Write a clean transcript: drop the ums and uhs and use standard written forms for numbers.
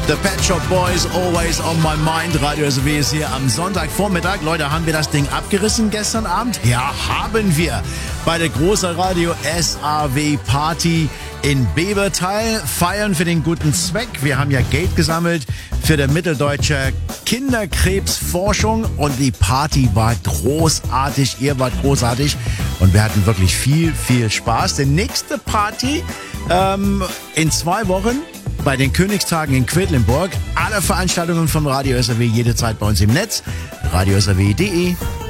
The Pet Shop Boys, Always on My Mind. Radio SAW ist hier am Sonntagvormittag. Leute, haben wir das Ding abgerissen gestern Abend? Ja, haben wir. Bei der großen Radio SAW Party in Bebertal. Feiern für den guten Zweck. Wir haben ja Geld gesammelt für die mitteldeutsche Kinderkrebsforschung und die Party war großartig. Ihr wart großartig und wir hatten wirklich viel, viel Spaß. Die nächste Party in 2 Wochen bei den Königstagen in Quedlinburg. Alle Veranstaltungen von Radio SAW jederzeit bei uns im Netz. radiosaw.de